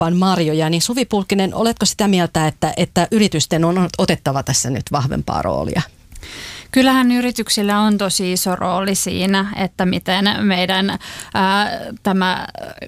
kauppaan marjoja, niin Suvi Pulkkinen, oletko sitä mieltä, että yritysten on otettava tässä nyt vahvempaa roolia? Kyllähän yrityksillä on tosi iso rooli siinä, että miten meidän tämä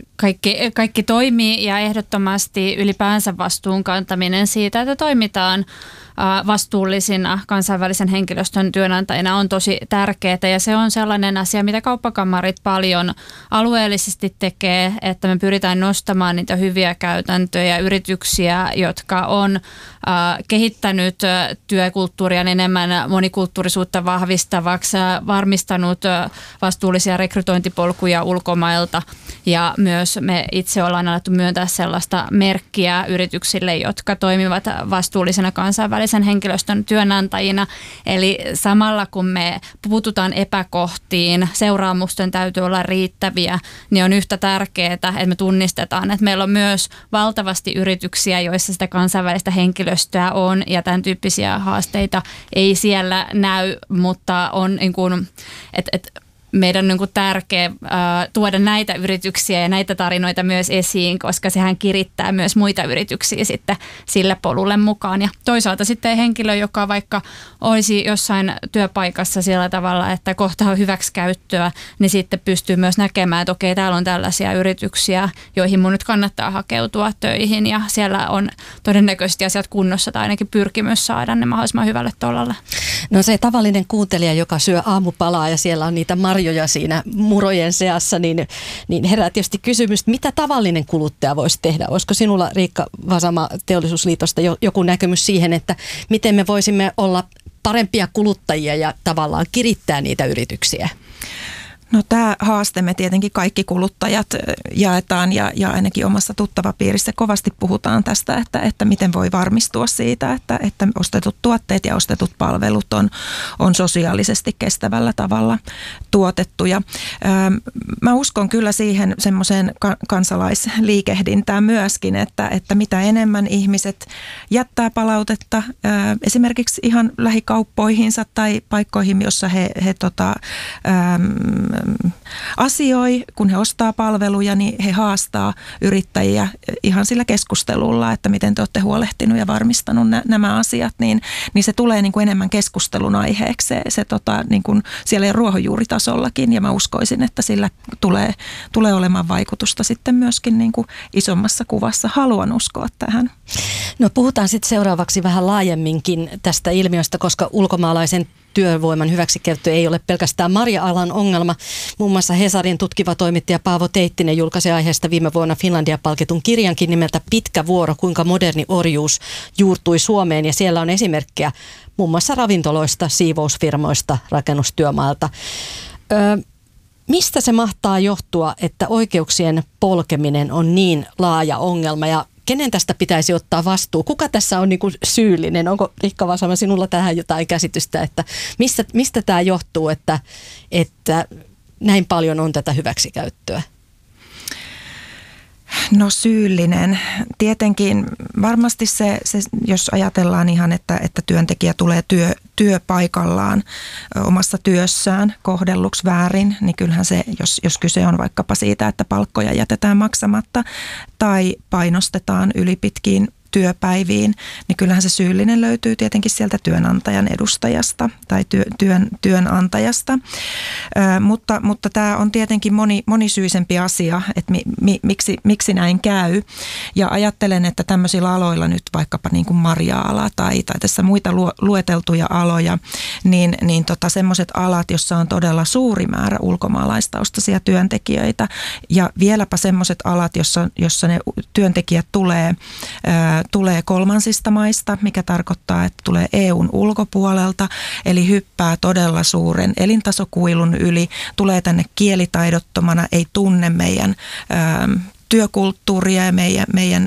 kaikki toimii ja ehdottomasti ylipäänsä vastuun kantaminen siitä, että toimitaan vastuullisina kansainvälisen henkilöstön työnantajina on tosi tärkeää ja se on sellainen asia, mitä kauppakamarit paljon alueellisesti tekee, että me pyritään nostamaan niitä hyviä käytäntöjä, yrityksiä, jotka on kehittänyt työkulttuuria enemmän monikulttuurisuutta vahvistavaksi, varmistanut vastuullisia rekrytointipolkuja ulkomailta ja myös me itse ollaan alettu myöntää sellaista merkkiä yrityksille, jotka toimivat vastuullisena kansainvälisen henkilöstön työnantajina. Eli samalla kun me puututaan epäkohtiin, seuraamusten täytyy olla riittäviä, niin on yhtä tärkeää, että me tunnistetaan, että meillä on myös valtavasti yrityksiä, joissa sitä kansainvälistä henkilöstöä on ja tämän tyyppisiä haasteita ei siellä näy, mutta on niin kuin, meidän on niin kuin tärkeä tuoda näitä yrityksiä ja näitä tarinoita myös esiin, koska sehän kirittää myös muita yrityksiä sitten sille polulle mukaan. Ja toisaalta sitten henkilö, joka vaikka olisi jossain työpaikassa sillä tavalla, että kohtaa hyväksikäyttöä, niin sitten pystyy myös näkemään, että okei, täällä on tällaisia yrityksiä, joihin mun nyt kannattaa hakeutua töihin ja siellä on todennäköisesti asiat kunnossa tai ainakin pyrkimys saada ne mahdollisimman hyvälle tolalle. No se tavallinen kuuntelija, joka syö aamupalaa ja siellä on niitä marjoja siinä murojen seassa, niin herää tietysti kysymys, mitä tavallinen kuluttaja voisi tehdä? Olisiko sinulla, Riikka Vasama Teollisuusliitosta joku näkemys siihen, että miten me voisimme olla parempia kuluttajia ja tavallaan kirittää niitä yrityksiä? No tämä haaste me tietenkin kaikki kuluttajat jaetaan ja ainakin omassa tuttavapiirissä kovasti puhutaan tästä, että miten voi varmistua siitä, että ostetut tuotteet ja ostetut palvelut on sosiaalisesti kestävällä tavalla tuotettuja. Mä uskon kyllä siihen semmoiseen kansalaisliikehdintään myöskin, että mitä enemmän ihmiset jättää palautetta esimerkiksi ihan lähikauppoihinsa tai paikkoihin, jossa he asioi, kun he ostaa palveluja, niin he haastaa yrittäjiä ihan sillä keskustelulla, että miten te olette huolehtinut ja varmistanut nämä asiat, niin se tulee niin kuin enemmän keskustelun aiheeksi se niin kuin siellä ruohonjuuritasollakin ja mä uskoisin, että sillä tulee olemaan vaikutusta sitten myöskin niin kuin isommassa kuvassa. Haluan uskoa tähän. No puhutaan sitten seuraavaksi vähän laajemminkin tästä ilmiöstä, koska ulkomaalaisen työvoiman hyväksikäyttö ei ole pelkästään marja-alan ongelma. Muun muassa Hesarin tutkiva toimittaja Paavo Teittinen julkaisi aiheesta viime vuonna Finlandia-palkitun kirjankin nimeltä Pitkä vuoro, kuinka moderni orjuus juurtui Suomeen. Ja siellä on esimerkkejä muun muassa ravintoloista, siivousfirmoista, rakennustyömailta. Mistä se mahtaa johtua, että oikeuksien polkeminen on niin laaja ongelma ja kenen tästä pitäisi ottaa vastuu? Kuka tässä on niin kuin syyllinen? Onko Riikka Vasama sinulla tähän jotain käsitystä, että mistä tämä johtuu, että näin paljon on tätä hyväksikäyttöä? No syyllinen. Tietenkin varmasti se jos ajatellaan ihan, että työntekijä tulee työpaikallaan omassa työssään kohdelluksi väärin, niin kyllähän se, jos kyse on vaikkapa siitä, että palkkoja jätetään maksamatta tai painostetaan ylipitkiin työpäiviin, niin kyllähän se syyllinen löytyy tietenkin sieltä työnantajan edustajasta tai työnantajasta. Mutta tämä on tietenkin monisyisempi asia, että miksi näin käy. Ja ajattelen, että tämmöisillä aloilla nyt vaikkapa niin kuin marja-ala tai tässä muita lueteltuja aloja, niin semmoiset alat, jossa on todella suuri määrä ulkomaalaistaustaisia työntekijöitä ja vieläpä semmoiset alat, jossa ne työntekijät tulee kolmansista maista, mikä tarkoittaa, että tulee EUn ulkopuolelta, eli hyppää todella suuren elintasokuilun yli, tulee tänne kielitaidottomana, ei tunne meidän työkulttuuria ja meidän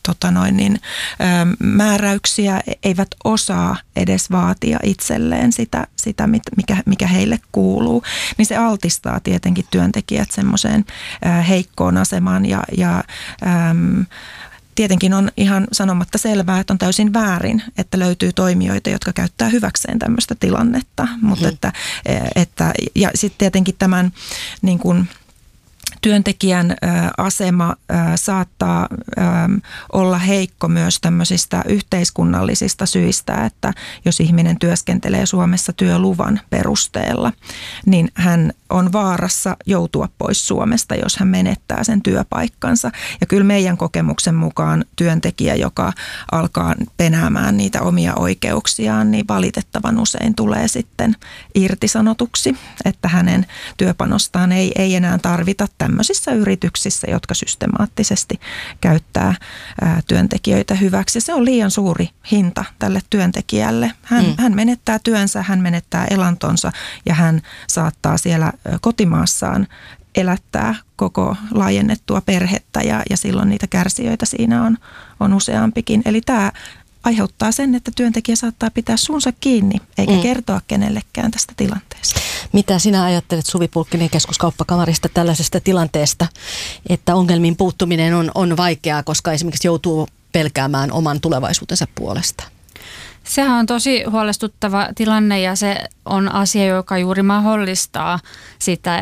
määräyksiä, eivät osaa edes vaatia itselleen sitä mikä heille kuuluu, niin se altistaa tietenkin työntekijät semmoiseen heikkoon asemaan ja tietenkin on ihan sanomatta selvää, että on täysin väärin, että löytyy toimijoita, jotka käyttää hyväkseen tämmöistä tilannetta. Mutta ja sitten tietenkin tämän niin kuin työntekijän asema saattaa olla heikko myös tämmöisistä yhteiskunnallisista syistä, että jos ihminen työskentelee Suomessa työluvan perusteella, niin hän on vaarassa joutua pois Suomesta, jos hän menettää sen työpaikkansa. Ja kyllä meidän kokemuksen mukaan työntekijä, joka alkaa penäämään niitä omia oikeuksiaan, niin valitettavan usein tulee sitten irtisanotuksi, että hänen työpanostaan ei enää tarvita tämmöisissä yrityksissä, jotka systemaattisesti käyttää työntekijöitä hyväksi. Se on liian suuri hinta tälle työntekijälle. Hän menettää työnsä, hän menettää elantonsa ja hän saattaa siellä kotimaassaan elättää koko laajennettua perhettä ja silloin niitä kärsijöitä siinä on useampikin. Eli tämä aiheuttaa sen, että työntekijä saattaa pitää suunsa kiinni eikä kertoa kenellekään tästä tilanteesta. Mitä sinä ajattelet, Suvi Pulkkinen Keskuskauppakamarista tällaisesta tilanteesta, että ongelmiin puuttuminen on vaikeaa, koska esimerkiksi joutuu pelkäämään oman tulevaisuutensa puolesta? Sehän on tosi huolestuttava tilanne ja se on asia, joka juuri mahdollistaa sitä,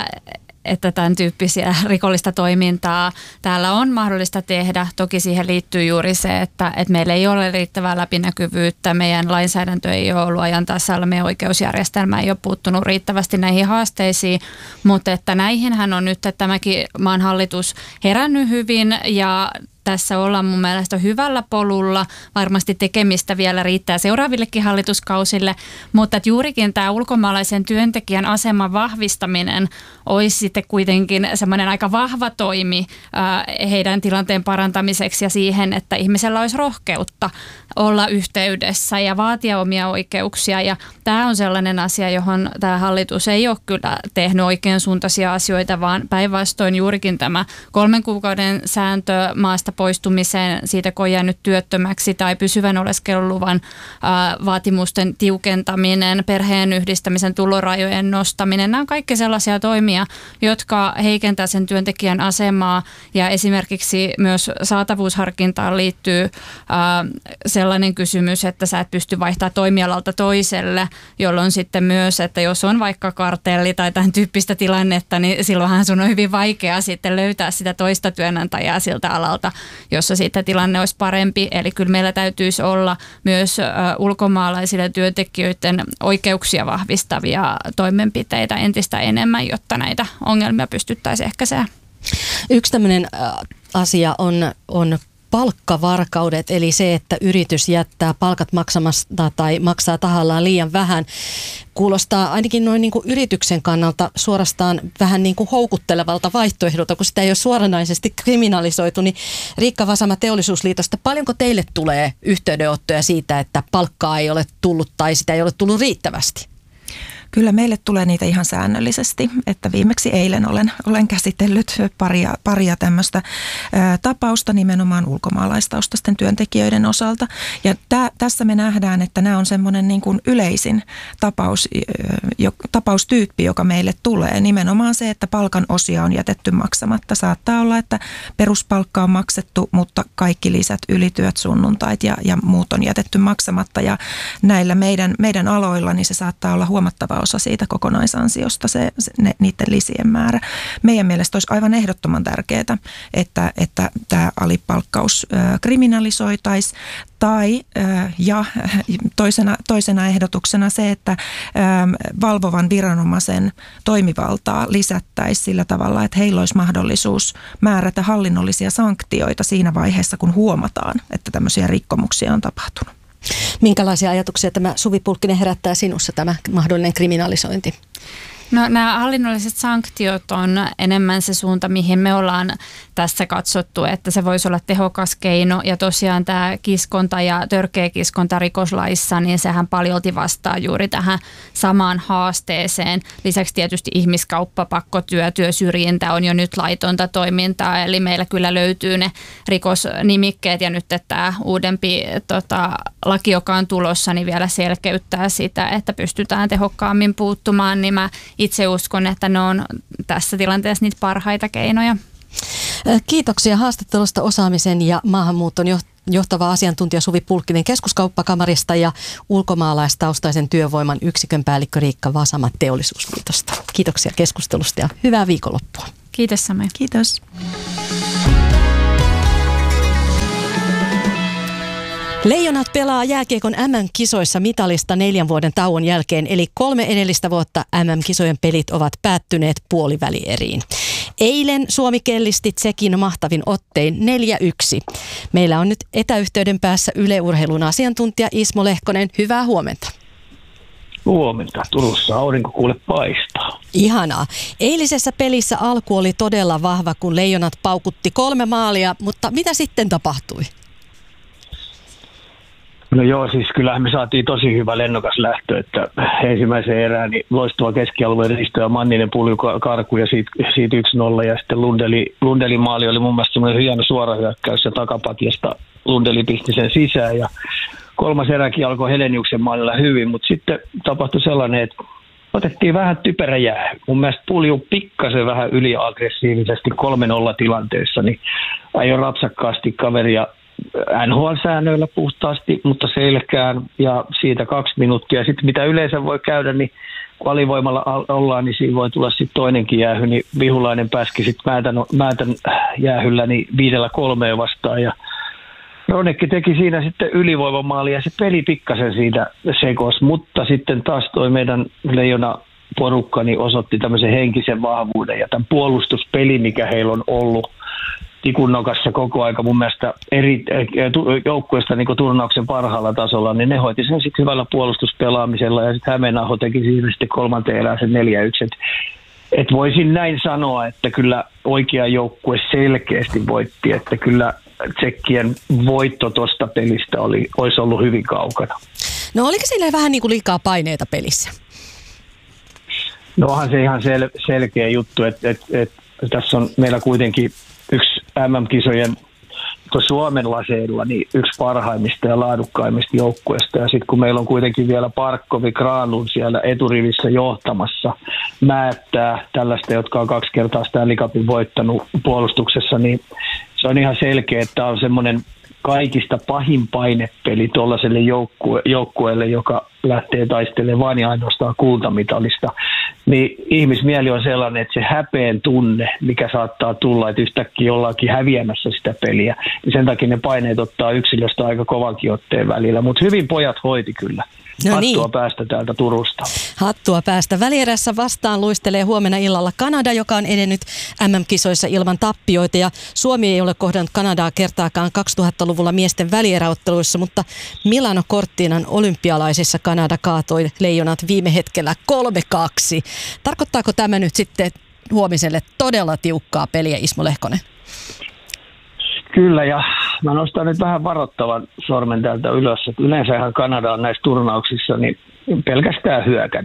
että tämän tyyppisiä rikollista toimintaa täällä on mahdollista tehdä. Toki siihen liittyy juuri se, että meillä ei ole riittävää läpinäkyvyyttä, meidän lainsäädäntö ei ole ollut ajan tasalla, meidän oikeusjärjestelmä ei ole puuttunut riittävästi näihin haasteisiin, mutta että näihinhän on nyt tämäkin maan hallitus herännyt hyvin ja tässä ollaan mun mielestä hyvällä polulla. Varmasti tekemistä vielä riittää seuraavillekin hallituskausille, mutta että juurikin tämä ulkomaalaisen työntekijän aseman vahvistaminen olisi sitten kuitenkin semmoinen aika vahva toimi heidän tilanteen parantamiseksi ja siihen, että ihmisellä olisi rohkeutta olla yhteydessä ja vaatia omia oikeuksia. Ja tämä on sellainen asia, johon tämä hallitus ei ole kyllä tehnyt oikeansuuntaisia asioita, vaan päinvastoin juurikin tämä 3 kuukauden sääntö maasta poistumiseen siitä, kun on jäänyt työttömäksi tai pysyvän oleskeluluvan vaatimusten tiukentaminen, perheen yhdistämisen tulorajojen nostaminen. Nämä on kaikki sellaisia toimia, jotka heikentää sen työntekijän asemaa ja esimerkiksi myös saatavuusharkintaan liittyy sellainen kysymys, että sä et pysty vaihtamaan toimialalta toiselle, jolloin sitten myös, että jos on vaikka kartelli tai tämän tyyppistä tilannetta, niin silloinhan sun on hyvin vaikea sitten löytää sitä toista työnantajaa siltä alalta, jossa sitten tilanne olisi parempi. Eli kyllä meillä täytyisi olla myös ulkomaalaisille työntekijöiden oikeuksia vahvistavia toimenpiteitä entistä enemmän, jotta näitä ongelmia pystyttäisiin ehkäisemään. Yksi tämmöinen asia on palkkavarkaudet, eli se, että yritys jättää palkat maksamasta tai maksaa tahallaan liian vähän, kuulostaa ainakin noin niin kuin yrityksen kannalta suorastaan vähän niin kuin houkuttelevalta vaihtoehdolta, kun sitä ei ole suoranaisesti kriminalisoitu. Niin Riikka Vasama Teollisuusliitosta, paljonko teille tulee yhteydenottoja siitä, että palkkaa ei ole tullut tai sitä ei ole tullut riittävästi? Kyllä meille tulee niitä ihan säännöllisesti, että viimeksi eilen olen käsitellyt paria tämmöistä tapausta nimenomaan ulkomaalaistaustaisten työntekijöiden osalta. Ja tässä me nähdään, että nämä on semmoinen niin kuin yleisin tapaustyyppi, joka meille tulee. Nimenomaan se, että palkan osia on jätetty maksamatta. Saattaa olla, että peruspalkka on maksettu, mutta kaikki lisät, ylityöt, sunnuntait ja muut on jätetty maksamatta. Ja näillä meidän aloilla niin se saattaa olla huomattava osa siitä kokonaisansiosta, niiden lisien määrä. Meidän mielestä olisi aivan ehdottoman tärkeää, että tämä alipalkkaus kriminalisoitaisiin. Ja toisena ehdotuksena se, että valvovan viranomaisen toimivaltaa lisättäisiin sillä tavalla, että heillä olisi mahdollisuus määrätä hallinnollisia sanktioita siinä vaiheessa, kun huomataan, että tämmöisiä rikkomuksia on tapahtunut. Minkälaisia ajatuksia tämä, Suvi Pulkkinen, herättää sinussa tämä mahdollinen kriminalisointi? No, nämä hallinnolliset sanktiot on enemmän se suunta, mihin me ollaan tässä katsottu, että se voisi olla tehokas keino. Ja tosiaan tämä kiskonta ja törkeä kiskonta rikoslaissa, niin sehän paljolti vastaa juuri tähän samaan haasteeseen. Lisäksi tietysti ihmiskauppa, pakkotyö, työsyrjintä on jo nyt laitonta toimintaa, eli meillä kyllä löytyy ne rikosnimikkeet ja nyt tämä uudempi laki, joka on tulossa, niin vielä selkeyttää sitä, että pystytään tehokkaammin puuttumaan, niin mä itse uskon, että ne on tässä tilanteessa niitä parhaita keinoja. Kiitoksia haastattelusta osaamisen ja maahanmuuton johtava asiantuntija Suvi Pulkkinen Keskuskauppakamarista ja ulkomaalaistaustaisen työvoiman yksikön päällikkö Riikka Vasama Teollisuusliitosta. Kiitoksia keskustelusta ja hyvää viikonloppua. Kiitos Sami. Kiitos. Leijonat pelaa jääkiekon MM-kisoissa mitalista 4 vuoden tauon jälkeen, eli 3 edellistä vuotta MM-kisojen pelit ovat päättyneet puolivälieriin. Eilen Suomi kellisti Tsekin mahtavin ottein 4-1. Meillä on nyt etäyhteyden päässä Yle Urheilun asiantuntija Ismo Lehkonen. Hyvää huomenta. Huomenta. Turussa aurinko kuule paistaa. Ihanaa. Eilisessä pelissä alku oli todella vahva, kun Leijonat paukutti 3 maalia, mutta mitä sitten tapahtui? No joo, siis kyllähän me saatiin tosi hyvä lennokas lähtö, että ensimmäisen erään niin loistava keskialueen risto ja Manninen puljukarku ja siitä 1-0 ja sitten Lundelin maali oli mun mielestä semmoinen hieno suora hyökkäys ja takapakista Lundeli pisti sen sisään ja kolmas eräkin alkoi Heleniuksen maalilla hyvin, mutta sitten tapahtui sellainen, että otettiin vähän typerä jää. Mun mielestä pulju pikkasen vähän yliaggressiivisesti 3-0 tilanteessa, niin ajoi rapsakkaasti kaveria NHL-säännöillä puhtaasti, mutta selkään ja siitä 2 minuuttia. Sitten mitä yleensä voi käydä, niin kun alivoimalla ollaan, niin siinä voi tulla sitten toinenkin jäähy, niin Vihulainen pääski sitten Määtän jäähyllä niin 5-3 vastaan ja Ronekki teki siinä sitten ylivoimamaali ja se peli pikkasen siitä sekos, mutta sitten taas toi meidän Leijona porukka niin osoitti tämmöisen henkisen vahvuuden ja tämän puolustuspeli, mikä heillä on ollut tikunnokassa koko aika mun mielestä eri joukkueista niin turnauksen parhaalla tasolla, niin ne hoiti sen sitten hyvällä puolustuspelaamisella ja sitten Hämeenaho teki siinä sitten 3. erään sen 4-1. Et voisin näin sanoa, että kyllä oikea joukkue selkeästi voitti, että kyllä tsekkien voitto tuosta pelistä olisi ollut hyvin kaukana. No oliko siinä vähän niin kuin liikaa paineita pelissä? No onhan se ihan selkeä juttu, että tässä on meillä kuitenkin yksi MM-kisojen Suomen laseilla niin yksi parhaimmista ja laadukkaimmista joukkueista. Ja sitten kun meillä on kuitenkin vielä Parkkovi, Granlund siellä eturivissä johtamassa, Määttää tällaista, jotka on 2 kertaa Stanley Cupin voittanut puolustuksessa, niin se on ihan selkeä, että tämä on semmoinen kaikista pahin painepeli tuollaiselle joukkueelle, joka lähtee taistelemaan vain ja ainoastaan kultamitalista. Niin ihmismieli on sellainen, että se häpeen tunne, mikä saattaa tulla, että yhtäkkiä ollaankin häviämässä sitä peliä, niin sen takia ne paineet ottaa yksilöstä aika kovankin otteen välillä. Mutta hyvin pojat hoiti kyllä. No Hattua niin. päästä täältä Turusta. Hattua päästä. Välierässä vastaan luistelee huomenna illalla Kanada, joka on edennyt MM-kisoissa ilman tappioita. Ja Suomi ei ole kohdannut Kanadaa kertaakaan 2000-luvulla miesten välieräotteluissa, mutta Milano Cortinan olympialaisissa Kanada kaatoi Leijonat viime hetkellä 3-2. Tarkoittaako tämä nyt sitten huomiselle todella tiukkaa peliä, Ismo Lehkonen? Kyllä, ja mä nostan nyt vähän varoittavan sormen täältä ylös, että yleensähän Kanada on näissä turnauksissa niin pelkästään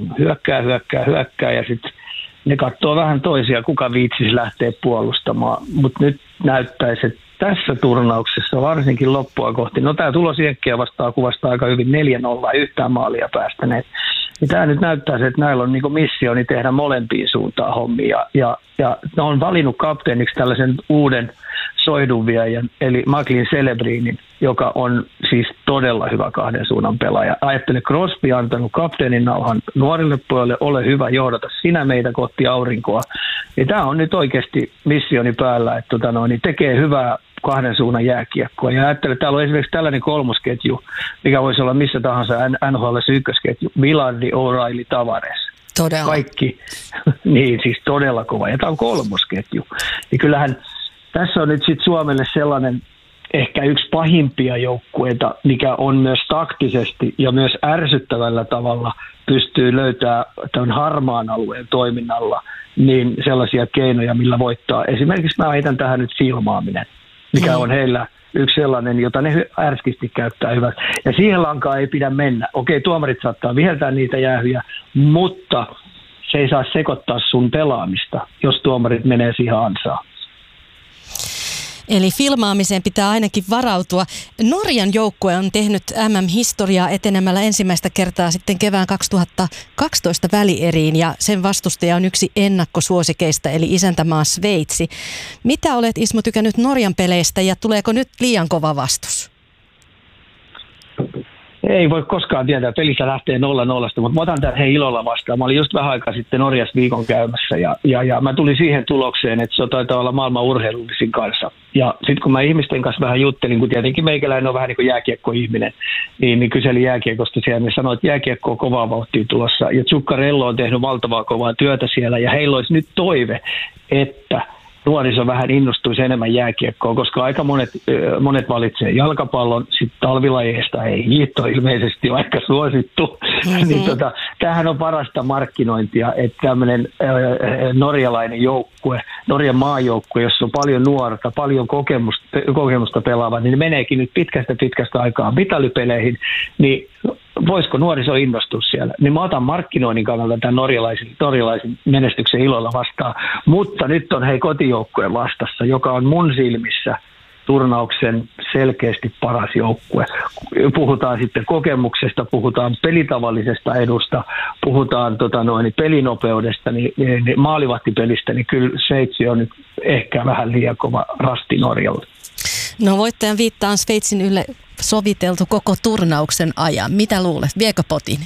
hyökkää ja sitten ne katsoo vähän toisia, kuka viitsisi lähteä puolustamaan, mutta nyt näyttäisi, että tässä turnauksessa varsinkin loppua kohti, no tämä tulosienkkiä vastaan kuvastaa aika hyvin 4-0 yhtään maalia päästäneet, niin tämä nyt näyttää, että näillä on niinku missioni tehdä molempiin suuntaan hommia ja ne on valinnut kapteeniksi tällaisen uuden soihdunviejän, eli Macklin Celebrinin, joka on siis todella hyvä 2 suunnan pelaaja. Ajattele, Crosby on antanut kapteenin nauhan nuorille pojille, ole hyvä, johdata sinä meitä kohti aurinkoa. Ja tämä on nyt oikeasti missioni päällä, että niin tekee hyvää 2 suunnan jääkiekkoa. Ja ajattele, täällä on esimerkiksi tällainen kolmosketju, mikä voisi olla missä tahansa NHL:ssä ykkösketju, Vilardi, O'Reilly, Tavares. Todella. Kaikki, niin siis todella kova. Ja tämä on kolmosketju. Ja kyllähän tässä on nyt sitten Suomelle sellainen ehkä yksi pahimpia joukkueita, mikä on myös taktisesti ja myös ärsyttävällä tavalla pystyy löytämään tämän harmaan alueen toiminnalla niin sellaisia keinoja, millä voittaa. Esimerkiksi mä heitän tähän nyt filmaaminen, mikä on heillä yksi sellainen, jota ne ärskisti käyttää hyväksi. Ja siihen lankaan ei pidä mennä. Okei, tuomarit saattaa viheltää niitä jäähyjä, mutta se ei saa sekoittaa sun pelaamista, jos tuomarit menee siihen ansaan. Eli filmaamiseen pitää ainakin varautua. Norjan joukkue on tehnyt MM-historiaa etenemällä ensimmäistä kertaa sitten kevään 2012 välieriin ja sen vastustaja on yksi ennakkosuosikeista eli isäntämaa Sveitsi. Mitä olet, Ismo, tykännyt Norjan peleistä ja tuleeko nyt liian kova vastus? Ei voi koskaan tietää, pelissä lähtee 0-0, mutta mä otan tämän ilolla vastaan. Mä olin just vähän aikaa sitten Norjassa viikon käymässä ja mä tulin siihen tulokseen, että se taitaa olla maailman urheilullisin kanssa. Ja sitten kun mä ihmisten kanssa vähän juttelin, kun tietenkin meikäläinen on vähän niin kuin jääkiekko-ihminen, niin kyselin jääkiekosta siellä, niin sanoin, että jääkiekko on kovaa vauhtia tulossa. Ja Zuccarello on tehnyt valtavaa kovaa työtä siellä ja heillä olisi nyt toive, että nuoriso vähän innostuisi enemmän jääkiekkoon, koska aika monet valitsee jalkapallon, sitten talvilajeista ei hiihto ilmeisesti ole aika suosittu. Niin tämähän on parasta markkinointia, että tämmöinen norjalainen joukkue, Norjan maajoukkue, jossa on paljon nuorta, paljon kokemusta pelaava, niin meneekin nyt pitkästä aikaa mitalypeleihin, niin voisiko nuoriso innostua siellä? Niin mä otan markkinoinnin kannalta tämän norjalaisen menestyksen ilolla vastaan. Mutta nyt on kotijoukkueen vastassa, joka on mun silmissä turnauksen selkeästi paras joukkue. Puhutaan sitten kokemuksesta, puhutaan pelitavallisesta edusta, puhutaan pelinopeudesta, niin maalivahtipelistä, niin kyllä Sveitsi on nyt ehkä vähän liian kova rasti Norjalle. No voittajan viittaan Sveitsin ylle soviteltu koko turnauksen ajan. Mitä luulet? Viekö potin?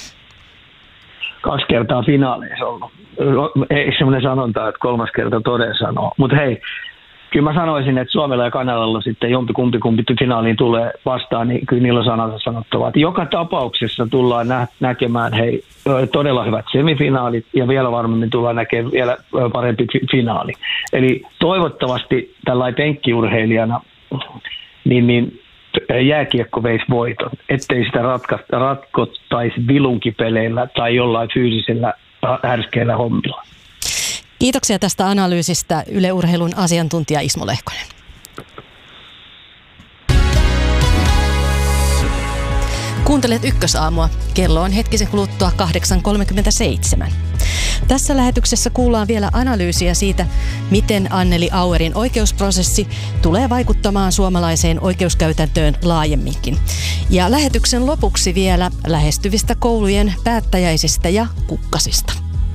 2 kertaa finaaleissa ollut. Ei semmoinen sanonta, että 3. kerta toden sanoo. Mutta hei, kyllä mä sanoisin, että Suomella ja Kanadalla sitten jompikumpi finaaliin tulee vastaan, niin kyllä niillä on sanansa sanottavaa. Joka tapauksessa tullaan näkemään todella hyvät semifinaalit ja vielä varmemmin tullaan näkemään vielä parempi finaali. Eli toivottavasti tällainen penkkiurheilijana niin jääkiekko veisi voiton, ettei sitä ratkottaisi vilunkipeleillä tai jollain fyysisellä härskeillä hommilla. Kiitoksia tästä analyysistä Yle Urheilun asiantuntija Ismo Lehkonen. Kuuntelet Ykkösaamua. Kello on hetkisen kuluttua 8.37. Tässä lähetyksessä kuullaan vielä analyysiä siitä, miten Anneli Auerin oikeusprosessi tulee vaikuttamaan suomalaiseen oikeuskäytäntöön laajemminkin. Ja lähetyksen lopuksi vielä lähestyvistä koulujen päättäjäisistä ja kukkasista.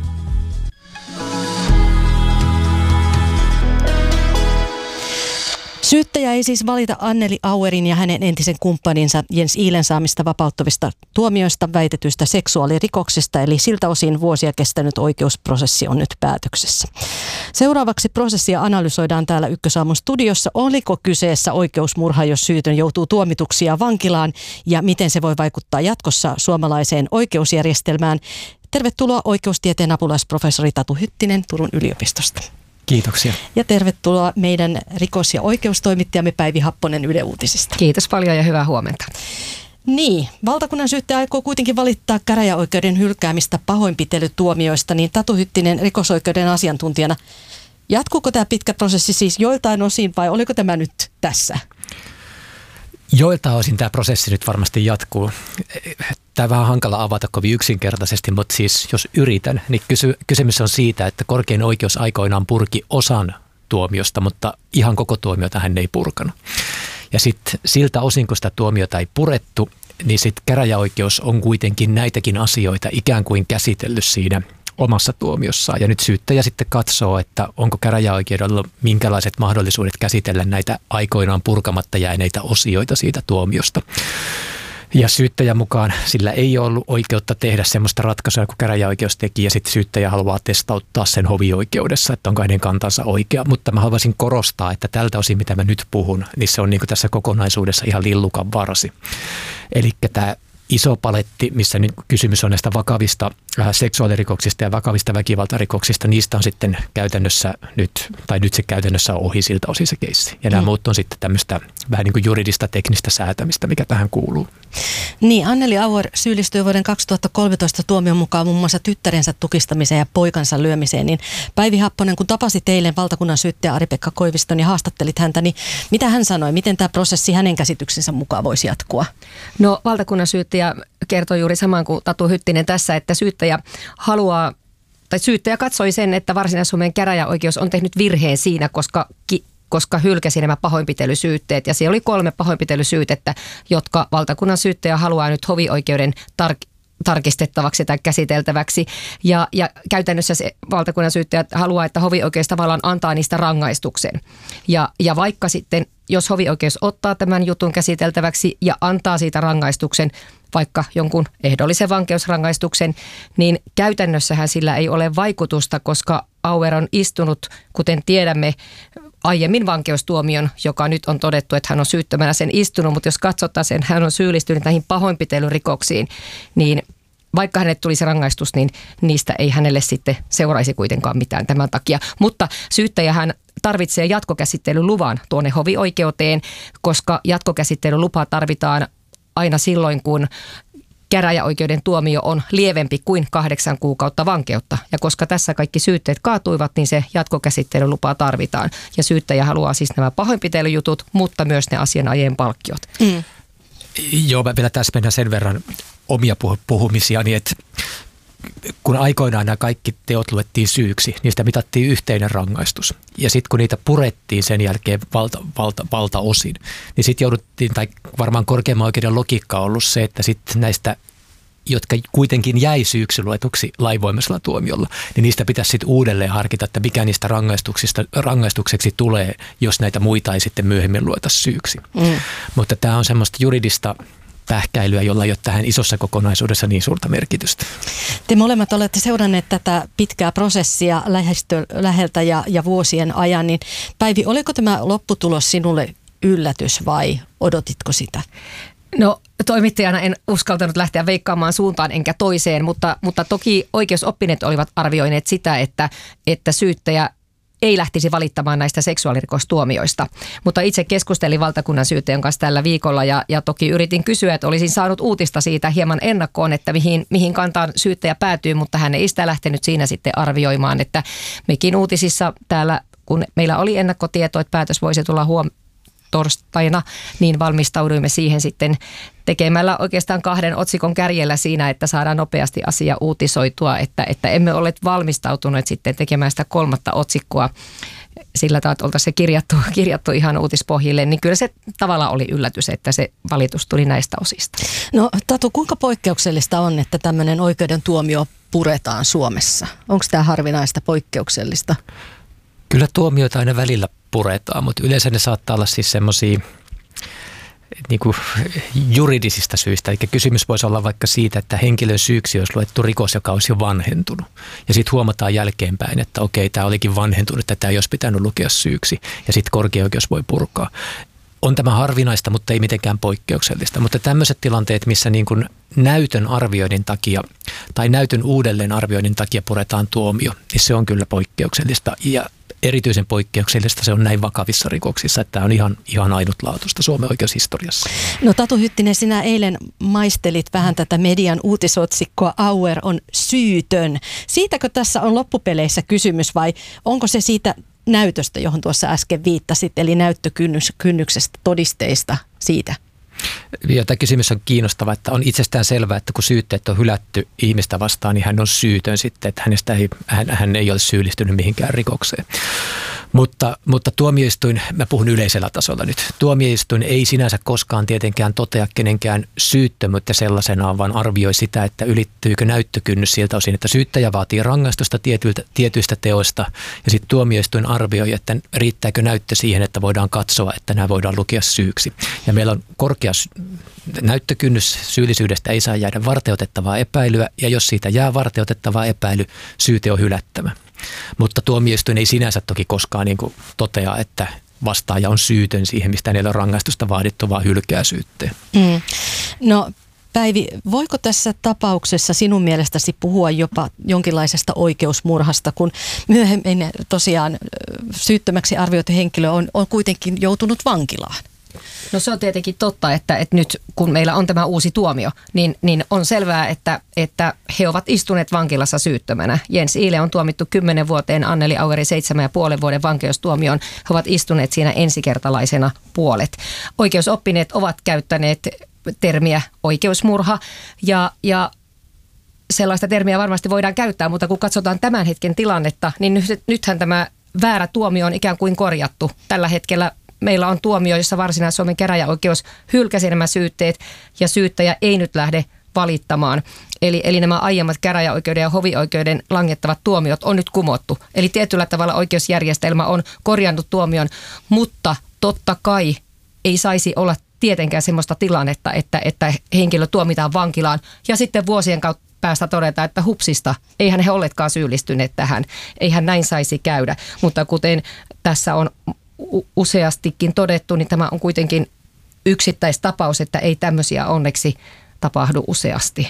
Syyttäjä ei siis valita Anneli Auerin ja hänen entisen kumppaninsa Jens Ihlen saamista vapauttavista tuomioista väitetyistä seksuaalirikoksista, eli siltä osin vuosia kestänyt oikeusprosessi on nyt päätöksessä. Seuraavaksi prosessia analysoidaan täällä Ykkösaamun studiossa. Oliko kyseessä oikeusmurha, jos syytön joutuu tuomituksi ja vankilaan, ja miten se voi vaikuttaa jatkossa suomalaiseen oikeusjärjestelmään? Tervetuloa oikeustieteen apulaisprofessori Tatu Hyttinen Turun yliopistosta. Kiitoksia. Ja tervetuloa meidän rikos- ja oikeustoimittajamme Päivi Happonen Yle Uutisista. Kiitos paljon ja hyvää huomenta. Niin, valtakunnan syyttäjä aikoo kuitenkin valittaa käräjäoikeuden hylkäämistä pahoinpitelytuomioista, niin Tatu Hyttinen rikosoikeuden asiantuntijana. Jatkuuko tämä pitkä prosessi siis joiltain osin vai oliko tämä nyt tässä? Joiltain osin tämä prosessi nyt varmasti jatkuu. Tämä on vähän hankala avata kovin yksinkertaisesti, mutta siis jos yritän, niin kysymys on siitä, että korkein oikeus aikoinaan purki osan tuomiosta, mutta ihan koko tuomiota hän ei purkanut. Ja sitten siltä osin, kun sitä tuomiota ei purettu, niin sitten käräjäoikeus on kuitenkin näitäkin asioita ikään kuin käsitellyt siinä omassa tuomiossaan. Ja nyt syyttäjä sitten katsoo, että onko käräjäoikeudella minkälaiset mahdollisuudet käsitellä näitä aikoinaan purkamatta jääneitä osioita siitä tuomiosta. Ja syyttäjän mukaan sillä ei ollut oikeutta tehdä semmoista ratkaisua, kun käräjäoikeus teki, ja sitten syyttäjä haluaa testauttaa sen hovioikeudessa, että onko hänen kantansa oikea. Mutta mä haluaisin korostaa, että tältä osin, mitä mä nyt puhun, niin se on niin kuin tässä kokonaisuudessa ihan lillukan varsi. Eli tämä iso paletti, missä nyt kysymys on näistä vakavista seksuaalirikoksista ja vakavista väkivaltarikoksista, niistä on sitten käytännössä nyt se käytännössä on ohi siltä osin se keissi. Ja nämä muut on sitten tämmöistä vähän niin kuin juridista teknistä säätämistä, mikä tähän kuuluu. Niin, Anneli Auer syyllistyi vuoden 2013 tuomion mukaan muun muassa tyttärensä tukistamiseen ja poikansa lyömiseen. Niin Päivi Happonen, kun tapasit eilen valtakunnan syyttäjä Ari-Pekka Koiviston ja haastattelit häntä, niin mitä hän sanoi? Miten tämä prosessi hänen käsityksensä mukaan voisi jatkua? No, valtakunnan syyttäjä kertoi juuri saman kuin Tatu Hyttinen tässä, että syyttäjä katsoi sen, että Varsinais-Suomen käräjäoikeus on tehnyt virheen siinä, koska hylkäsi nämä pahoinpitelysyytteet. Ja siellä oli 3 pahoinpitelysyytettä, jotka valtakunnan syyttäjä haluaa nyt hovioikeuden tarkistettavaksi tai käsiteltäväksi. Ja käytännössä se valtakunnan syyttäjä haluaa, että hovioikeus tavallaan antaa niistä rangaistuksen. Ja vaikka sitten, jos hovioikeus ottaa tämän jutun käsiteltäväksi ja antaa siitä rangaistuksen, vaikka jonkun ehdollisen vankeusrangaistuksen, niin käytännössähän sillä ei ole vaikutusta, koska Auer on istunut, kuten tiedämme, aiemmin vankeustuomion, joka nyt on todettu, että hän on syyttömänä sen istunut, mutta jos katsotaan sen, hän on syyllistynyt näihin pahoinpitelyrikoksiin, niin vaikka hänelle tulisi rangaistus, niin niistä ei hänelle sitten seuraisi kuitenkaan mitään tämän takia. Mutta syyttäjähän tarvitsee jatkokäsittelyluvan tuonne hovioikeuteen, koska jatkokäsittelylupa tarvitaan aina silloin, kun käräjäoikeuden tuomio on lievempi kuin 8 kuukautta vankeutta. Ja koska tässä kaikki syytteet kaatuivat, niin se jatkokäsittelylupa tarvitaan. Ja syyttäjä haluaa siis nämä pahoinpitelyjutut, mutta myös ne asianajien palkkiot. Mm. Joo, mä vielä täsmennän sen verran omia puhumisiani, että kun aikoinaan nämä kaikki teot luettiin syyksi, niistä mitattiin yhteinen rangaistus. Ja sitten kun niitä purettiin sen jälkeen valtaosin, niin sitten jouduttiin, tai varmaan korkeimman oikeuden logiikka on ollut se, että sitten näistä, jotka kuitenkin jäi syyksi luetuksi lainvoimaisella tuomiolla, niin niistä pitäisi sitten uudelleen harkita, että mikä niistä rangaistukseksi tulee, jos näitä muita ei sitten myöhemmin lueta syyksi. Mm. Mutta tämä on semmoista juridista pähkäilyä, jolla ei ole tähän isossa kokonaisuudessa niin suurta merkitystä. Te molemmat olette seuranneet tätä pitkää prosessia läheltä ja vuosien ajan, niin Päivi, oliko tämä lopputulos sinulle yllätys vai odotitko sitä? No toimittajana en uskaltanut lähteä veikkaamaan suuntaan enkä toiseen, mutta toki oikeusoppineet olivat arvioineet sitä, että syyttäjä ei lähtisi valittamaan näistä seksuaalirikostuomioista. Mutta itse keskustelin valtakunnan syyttäjän kanssa tällä viikolla ja toki yritin kysyä, että olisin saanut uutista siitä hieman ennakkoon, että mihin kantaan syyttäjä päätyy, mutta hän ei sitä lähtenyt siinä sitten arvioimaan, että mekin uutisissa täällä, kun meillä oli ennakkotieto, että päätös voisi tulla torstaina, niin valmistauduimme siihen sitten tekemällä oikeastaan 2 otsikon kärjellä siinä, että saadaan nopeasti asia uutisoitua, että emme ole valmistautuneet sitten tekemään sitä 3. otsikkoa sillä tavalla, että oltaisiin se kirjattu ihan uutispohjille, niin kyllä se tavallaan oli yllätys, että se valitus tuli näistä osista. No Tatu, kuinka poikkeuksellista on, että tämmöinen oikeuden tuomio puretaan Suomessa? Onko tämä harvinaista poikkeuksellista? Kyllä tuomioita aina välillä puretaan, mutta yleensä ne saattaa olla siis semmoisia niin kuin juridisista syistä. Eli kysymys voisi olla vaikka siitä, että henkilön syyksi olisi luettu rikos, joka olisi jo vanhentunut. Ja sitten huomataan jälkeenpäin, että okei, tämä olikin vanhentunut, että tämä ei olisi pitänyt lukea syyksi. Ja sitten korkeaoikeus voi purkaa. On tämä harvinaista, mutta ei mitenkään poikkeuksellista. Mutta tämmöiset tilanteet, missä niin kuin näytön arvioinnin takia tai näytön uudelleen arvioinnin takia puretaan tuomio, niin se on kyllä poikkeuksellista. Ja erityisen poikkeuksellista se on näin vakavissa rikoksissa, että tämä on ihan ainutlaatuista Suomen oikeushistoriassa. No Tatu Hyttinen, sinä eilen maistelit vähän tätä median uutisotsikkoa Auer on syytön. Siitäkö tässä on loppupeleissä kysymys vai onko se siitä näytöstä, johon tuossa äsken viittasit, eli näyttökynnyksestä, todisteista siitä? Ja tämä kysymys on kiinnostava, että on itsestään selvää, että kun syytteet on hylätty ihmistä vastaan, niin hän on syytön sitten, että hän ei ole syyllistynyt mihinkään rikokseen. Mutta tuomioistuin, mä puhun yleisellä tasolla nyt, tuomioistuin ei sinänsä koskaan tietenkään totea kenenkään syyttömyyttä sellaisenaan, vaan arvioi sitä, että ylittyykö näyttökynnys siltä osin, että syyttäjä vaatii rangaistusta tietyistä teoista ja sitten tuomioistuin arvioi, että riittääkö näyttö siihen, että voidaan katsoa, että nämä voidaan lukea syyksi. Ja meillä on korkea näyttökynnys, syyllisyydestä ei saa jäädä varteutettavaa epäilyä ja jos siitä jää varteutettavaa epäily, syyte on hylättävä. Mutta tuomioistuin ei sinänsä toki koskaan niin kuin totea, että vastaaja on syytön siihen, mistä hänellä on rangaistusta vaadittu, vaan hylkää syytteen. Mm. No Päivi, voiko tässä tapauksessa sinun mielestäsi puhua jopa jonkinlaisesta oikeusmurhasta, kun myöhemmin tosiaan syyttömäksi arvioitu henkilö on kuitenkin joutunut vankilaan? No se on tietenkin totta, että nyt kun meillä on tämä uusi tuomio, niin on selvää, että he ovat istuneet vankilassa syyttömänä. Jens Iile on tuomittu 10 vuoteen, Anneli Aueri 7,5 vuoden vankeustuomioon. He ovat istuneet siinä ensikertalaisena puolet. Oikeusoppineet ovat käyttäneet termiä oikeusmurha ja sellaista termiä varmasti voidaan käyttää, mutta kun katsotaan tämän hetken tilannetta, niin nythän tämä väärä tuomio on ikään kuin korjattu. Tällä hetkellä meillä on tuomio, jossa Varsinais-Suomen käräjäoikeus hylkäsi nämä syytteet ja syyttäjä ei nyt lähde valittamaan. Eli nämä aiemmat käräjäoikeuden ja hovioikeuden langettavat tuomiot on nyt kumottu. Eli tietyllä tavalla oikeusjärjestelmä on korjannut tuomion, mutta totta kai ei saisi olla tietenkään sellaista tilannetta, että henkilö tuomitaan vankilaan ja sitten vuosien kautta päästä todeta, että hupsista, eihän he olleetkaan syyllistyneet tähän, eihän näin saisi käydä. Mutta kuten tässä on useastikin todettu, niin tämä on kuitenkin yksittäistapaus, että ei tämmöisiä onneksi tapahdu useasti.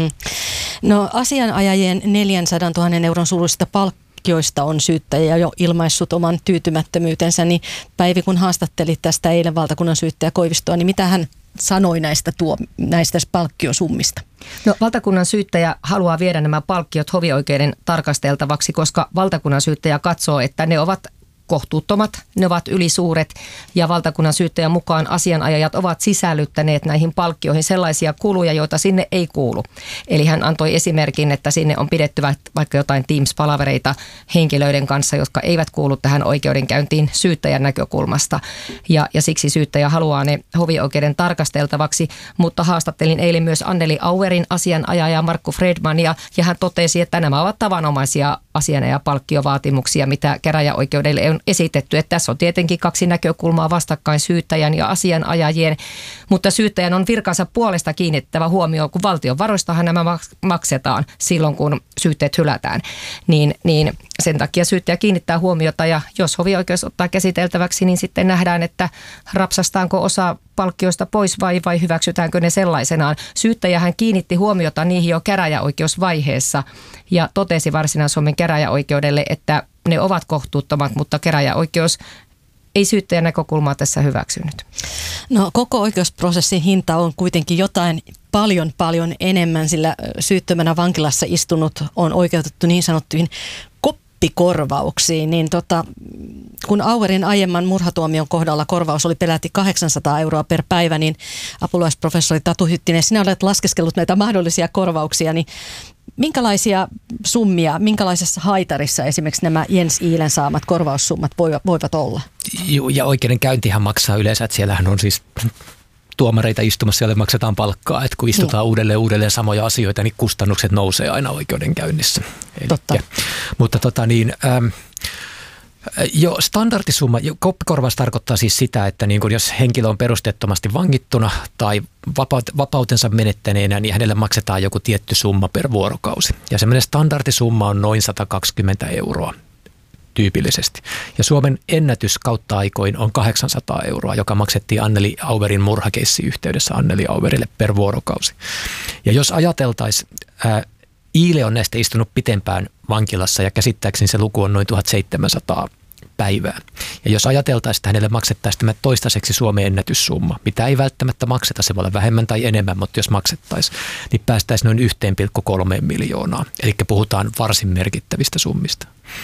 No asianajajien 400 000 euron suuruisista palkkioista on syyttäjä jo ilmaissut oman tyytymättömyytensä, niin Päivi, kun haastattelit tästä eilen valtakunnan syyttäjä Koivistoa, niin mitä hän sanoi näistä palkkiosummista? No, valtakunnan syyttäjä haluaa viedä nämä palkkiot hovioikeuden tarkasteltavaksi, koska valtakunnan syyttäjä katsoo, että ne ovat kohtuuttomat, ne ovat ylisuuret ja valtakunnan syyttäjän mukaan asianajajat ovat sisällyttäneet näihin palkkioihin sellaisia kuluja, joita sinne ei kuulu. Eli hän antoi esimerkin, että sinne on pidetty vaikka jotain Teams-palavereita henkilöiden kanssa, jotka eivät kuulu tähän oikeudenkäyntiin syyttäjän näkökulmasta. Ja siksi syyttäjä haluaa ne hovioikeuden tarkasteltavaksi, mutta haastattelin eilen myös Anneli Auerin asianajajaa Markku Fredmania ja hän totesi, että nämä ovat tavanomaisia asianajapalkkiovaatimuksia, mitä käräjäoikeudelle on esitetty. Että tässä on tietenkin kaksi näkökulmaa vastakkain syyttäjän ja asianajajien, mutta syyttäjän on virkansa puolesta kiinnittävä huomioon, kun valtion varoistahan nämä maksetaan silloin, kun syytteet hylätään. Niin sen takia syyttäjä kiinnittää huomiota ja jos hovioikeus ottaa käsiteltäväksi, niin sitten nähdään, että rapsastaanko osa palkkioista pois vai hyväksytäänkö ne sellaisenaan. Syyttäjähän kiinnitti huomiota niihin jo käräjäoikeusvaiheessa ja totesi Varsinais-Suomen käräjäoikeudelle, että ne ovat kohtuuttomat, mutta käräjäoikeus ei syyttäjän näkökulmaa tässä hyväksynyt. No koko oikeusprosessin hinta on kuitenkin jotain paljon enemmän, sillä syyttömänä vankilassa istunut on oikeutettu niin sanottuihin koppikorvauksiin, niin kun Auerin aiemman murhatuomion kohdalla korvaus oli peräti 800 euroa per päivä, niin apulaisprofessori Tatu Hyttinen, sinä olet laskeskellut näitä mahdollisia korvauksia, niin minkälaisia summia, minkälaisessa haitarissa esimerkiksi nämä Jens Iilen saamat korvaussummat voivat olla? Joo, ja oikeudenkäyntihän maksaa yleensä, että siellähän on siis tuomareita istumassa, joille maksetaan palkkaa, että kun istutaan uudelleen samoja asioita, niin kustannukset nousee aina oikeudenkäynnissä. Totta. Mutta standardisumma, koppikorvaus tarkoittaa siis sitä, että niin kun jos henkilö on perusteettomasti vangittuna tai vapautensa menettäneenä, niin hänelle maksetaan joku tietty summa per vuorokausi. Ja semmoinen standardisumma on noin 120 euroa tyypillisesti. Ja Suomen ennätys kautta aikoin on 800 euroa, joka maksettiin Anneli Auerin murhakeissin yhteydessä Anneli Auerille per vuorokausi. Ja jos ajateltaisiin, Iile on näistä istunut pitempään vankilassa ja käsittääkseni se luku on noin 1700 päivää. Ja jos ajateltaisiin, että hänelle maksettaisiin tämä toistaiseksi Suomen ennätyssumma, mitä ei välttämättä makseta, se voi olla vähemmän tai enemmän, mutta jos maksettaisiin, niin päästäisiin noin 1,3 miljoonaa. Eli puhutaan varsin merkittävistä summista.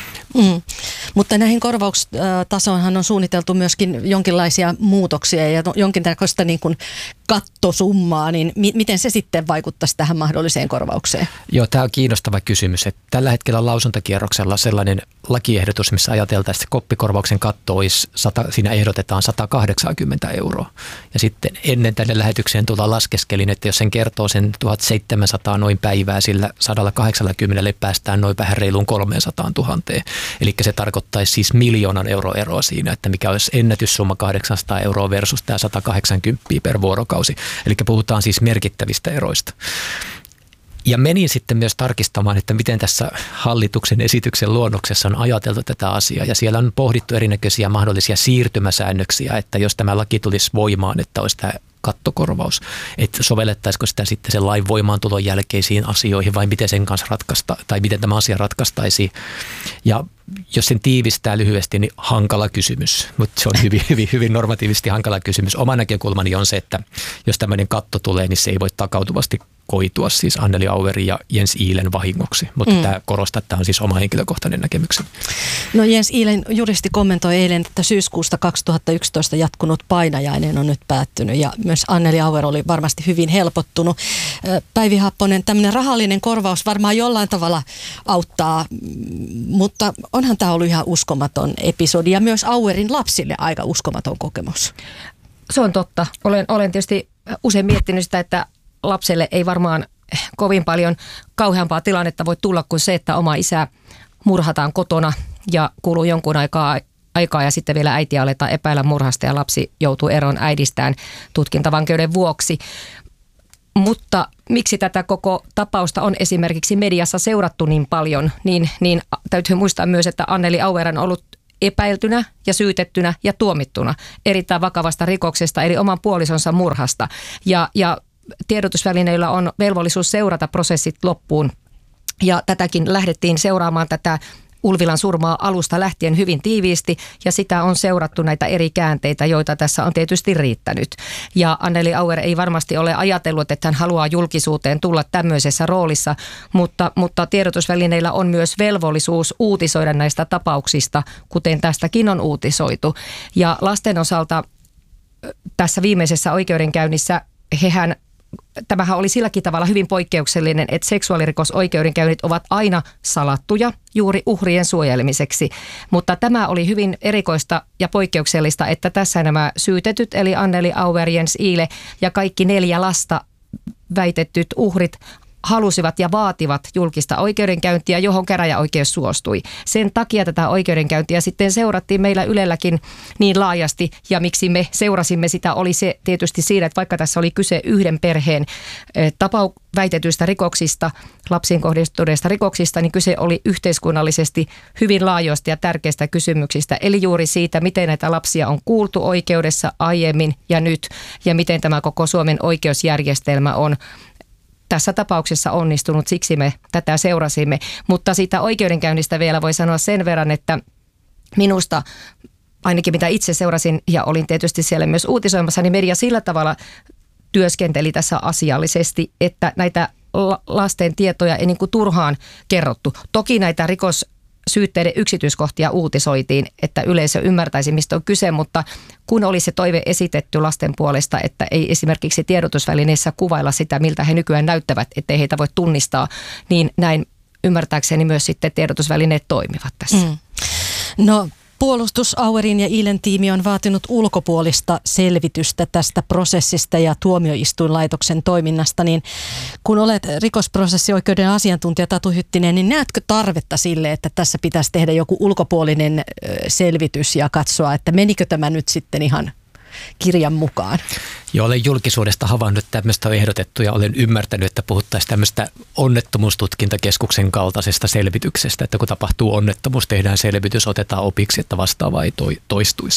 Mutta näihin korvaustasoonhan on suunniteltu myöskin jonkinlaisia muutoksia ja jonkinlaista niin kuin kattosummaa, niin miten se sitten vaikuttaisi tähän mahdolliseen korvaukseen? Joo, tämä on kiinnostava kysymys. Että tällä hetkellä on lausuntakierroksella sellainen lakiehdotus, missä ajateltaisiin, että koppikorvauksen katto olisi, siinä ehdotetaan 180 euroa. Ja sitten ennen tänne lähetykseen laskeskelin, että jos sen kertoo sen 1700 noin päivää, sillä 180 päästään noin vähän reiluun 300 000. Eli se tarkoittaisi siis 1 miljoonan euro eroa siinä, että mikä olisi ennätyssumma 800 euroa versus tämä 180 per vuorokausi. Eli puhutaan siis merkittävistä eroista. Ja menin sitten myös tarkistamaan, että miten tässä hallituksen esityksen luonnoksessa on ajateltu tätä asiaa. Ja siellä on pohdittu erinäköisiä mahdollisia siirtymäsäännöksiä, että jos tämä laki tulisi voimaan, että olisi tämä kattokorvaus, että sovellettaisiko sitä sitten sen lain voimaantulon jälkeisiin asioihin vai miten sen kanssa tai miten tämä asia ratkaistaisiin. Ja jos sen tiivistää lyhyesti, niin hankala kysymys, mutta se on hyvin normatiivisesti hankala kysymys. Oma näkökulmani on se, että jos tämmöinen katto tulee, niin se ei voi takautuvasti koitua siis Anneli Auerin ja Jens Iilen vahingoksi, mutta tämä korostaa, että tämä on siis oma henkilökohtainen näkemykseni. No Jens Iilen juristi kommentoi eilen, että syyskuusta 2011 jatkunut painajainen on nyt päättynyt ja myös Anneli Auer oli varmasti hyvin helpottunut. Päivi Happonen, tämmöinen rahallinen korvaus varmaan jollain tavalla auttaa, mutta onhan tämä ollut ihan uskomaton episodi ja myös Auerin lapsille aika uskomaton kokemus. Se on totta. Olen tietysti usein miettinyt sitä, että lapselle ei varmaan kovin paljon kauheampaa tilannetta voi tulla kuin se, että oma isä murhataan kotona ja kuluu jonkun aikaa ja sitten vielä äitiä aletaan epäillä murhasta ja lapsi joutuu eroon äidistään tutkintavankeuden vuoksi. Mutta miksi tätä koko tapausta on esimerkiksi mediassa seurattu niin paljon, niin täytyy muistaa myös, että Anneli Auer on ollut epäiltynä ja syytettynä ja tuomittuna erittäin vakavasta rikoksesta, eli oman puolisonsa murhasta. Ja tiedotusvälineillä on velvollisuus seurata prosessit loppuun. Ja tätäkin lähdettiin seuraamaan tätä Ulvilan surmaa alusta lähtien hyvin tiiviisti ja sitä on seurattu näitä eri käänteitä, joita tässä on tietysti riittänyt. Ja Anneli Auer ei varmasti ole ajatellut, että hän haluaa julkisuuteen tulla tämmöisessä roolissa, mutta tiedotusvälineillä on myös velvollisuus uutisoida näistä tapauksista, kuten tästäkin on uutisoitu. Ja lasten osalta tässä viimeisessä oikeudenkäynnissä tämähän oli silläkin tavalla hyvin poikkeuksellinen, että seksuaalirikosoikeudenkäynnit ovat aina salattuja juuri uhrien suojelemiseksi. Mutta tämä oli hyvin erikoista ja poikkeuksellista, että tässä nämä syytetyt, eli Anneli Auer, Jens Ihle ja kaikki 4 lasta väitettyt uhrit halusivat ja vaativat julkista oikeudenkäyntiä, johon käräjäoikeus suostui. Sen takia tätä oikeudenkäyntiä sitten seurattiin meillä Ylelläkin niin laajasti, ja miksi me seurasimme sitä oli se tietysti siinä, että vaikka tässä oli kyse yhden perheen väitetyistä rikoksista, lapsiin kohdistuneista rikoksista, niin kyse oli yhteiskunnallisesti hyvin laajoista ja tärkeistä kysymyksistä, eli juuri siitä, miten näitä lapsia on kuultu oikeudessa aiemmin ja nyt, ja miten tämä koko Suomen oikeusjärjestelmä on tässä tapauksessa onnistunut, siksi me tätä seurasimme. Mutta siitä oikeudenkäynnistä vielä voi sanoa sen verran, että minusta, ainakin mitä itse seurasin ja olin tietysti siellä myös uutisoimassa, niin media sillä tavalla työskenteli tässä asiallisesti, että näitä lasten tietoja ei niin kuin turhaan kerrottu. Toki näitä rikossyytteiden yksityiskohtia uutisoitiin, että yleisö ymmärtäisi, mistä on kyse, mutta kun oli se toive esitetty lasten puolesta, että ei esimerkiksi tiedotusvälineissä kuvailla sitä, miltä he nykyään näyttävät, ettei heitä voi tunnistaa, niin näin ymmärtääkseni myös sitten tiedotusvälineet toimivat tässä. No, puolustus Auerin ja Ihlen tiimi on vaatinut ulkopuolista selvitystä tästä prosessista ja tuomioistuinlaitoksen toiminnasta, niin kun olet rikosprosessioikeuden asiantuntija Tatu Hyttinen, niin näetkö tarvetta sille, että tässä pitäisi tehdä joku ulkopuolinen selvitys ja katsoa, että menikö tämä nyt sitten ihan kirjan mukaan? Joo, olen julkisuudesta havainnut, että tämmöistä on ehdotettu ja olen ymmärtänyt, että puhuttaisiin tämmöistä onnettomuustutkintakeskuksen kaltaisesta selvityksestä, että kun tapahtuu onnettomuus, tehdään selvitys, otetaan opiksi, että vastaava ei toistuisi.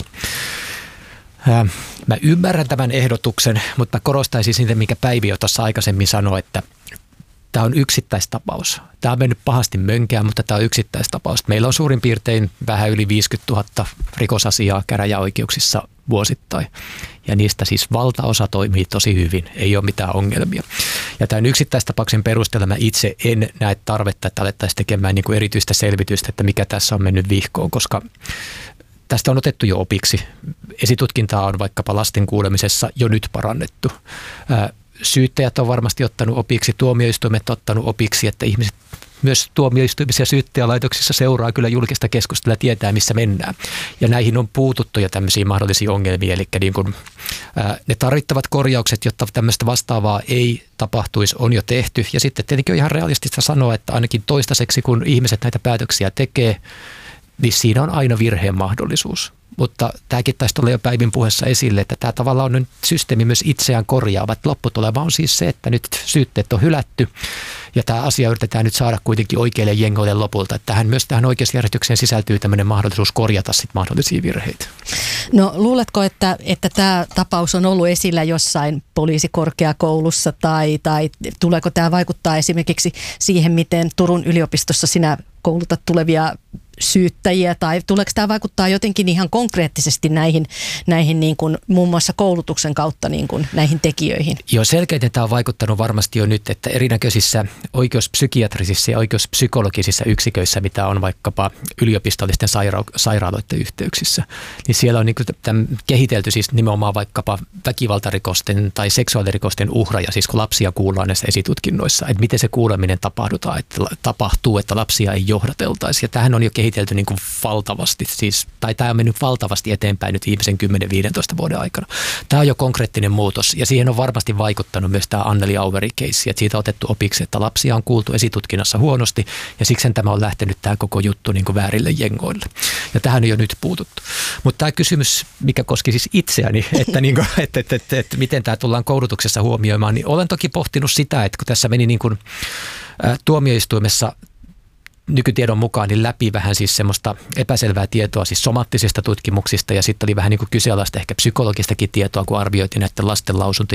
Mä ymmärrän tämän ehdotuksen, mutta korostaisin siitä, minkä Päivi jo tuossa aikaisemmin sanoi, että tämä on yksittäistapaus. Tämä on mennyt pahasti mönkään, mutta tämä on yksittäistapaus. Meillä on suurin piirtein vähän yli 50 000 rikosasiaa käräjäoikeuksissa vuosittain. Ja niistä siis valtaosa toimii tosi hyvin, ei ole mitään ongelmia. Ja tämän yksittäistapauksen perusteella mä itse en näe tarvetta, että alettaisiin tekemään niin kuin erityistä selvitystä, että mikä tässä on mennyt vihkoon, koska tästä on otettu jo opiksi. Esitutkintaa on vaikkapa lasten kuulemisessa jo nyt parannettu. Syyttäjät on varmasti ottanut opiksi, tuomioistuimet on ottanut opiksi, että ihmiset myös tuomioistuimissa ja syyttäjälaitoksissa seuraa kyllä julkista keskustelua ja tietää, missä mennään. Ja näihin on puututtu jo tämmöisiä mahdollisia ongelmia, eli niin kuin, ne tarvittavat korjaukset, jotta tämmöistä vastaavaa ei tapahtuisi, on jo tehty. Ja sitten tietenkin on ihan realistista sanoa, että ainakin toistaiseksi, kun ihmiset näitä päätöksiä tekee, niin siinä on aina virheen mahdollisuus. Mutta tämäkin taisi tulla jo Päivin puheessa esille, että tämä tavallaan on nyt systeemi myös itseään korjaava. Lopputulema on siis se, että nyt syytteet on hylätty ja tämä asia yritetään nyt saada kuitenkin oikeille jengoille lopulta. Että myös tähän oikeusjärjestykseen sisältyy tämmöinen mahdollisuus korjata sit mahdollisia virheitä. No luuletko, että tämä tapaus on ollut esillä jossain poliisikorkeakoulussa tai tuleeko tämä vaikuttaa esimerkiksi siihen, miten Turun yliopistossa sinä koulutat tulevia syyttäjiä, tai tuleeko tämä vaikuttaa jotenkin ihan konkreettisesti näihin niin kuin muun muassa koulutuksen kautta niin kuin näihin tekijöihin? Joo, selkeästi tämä on vaikuttanut varmasti jo nyt, että erinäköisissä oikeuspsykiatrisissa ja oikeuspsykologisissa yksiköissä, mitä on vaikkapa yliopistollisten sairaaloiden yhteyksissä, niin siellä on niin kuin kehitelty siis nimenomaan vaikkapa väkivaltarikosten tai seksuaalirikosten uhraja, siis kun lapsia kuullaan näissä esitutkinnoissa, että miten se kuuleminen tapahtuu, että lapsia ei johdateltaisi. Ja tähän on jo kehitetty kehitelty niin kuin valtavasti, siis, tai tämä on mennyt valtavasti eteenpäin nyt viimeisen 10-15 vuoden aikana. Tämä on jo konkreettinen muutos, ja siihen on varmasti vaikuttanut myös tämä Anneli Auveri-keissi, että siitä on otettu opiksi, että lapsia on kuultu esitutkinnassa huonosti, ja siksi tämä on lähtenyt tämä koko juttu niin kuin väärille jengoille. Ja tähän on jo nyt puututtu. Mutta tämä kysymys, mikä koski siis itseäni, että, niin kuin, että miten tämä tullaan koulutuksessa huomioimaan, niin olen toki pohtinut sitä, että kun tässä meni niin kuin tuomioistuimessa nykytiedon mukaan niin läpi vähän siis semmoista epäselvää tietoa siis somattisista tutkimuksista ja sitten oli vähän niin kuin kyseenalaista ehkä psykologistakin tietoa, kun arvioitiin näiden lasten lausuntoja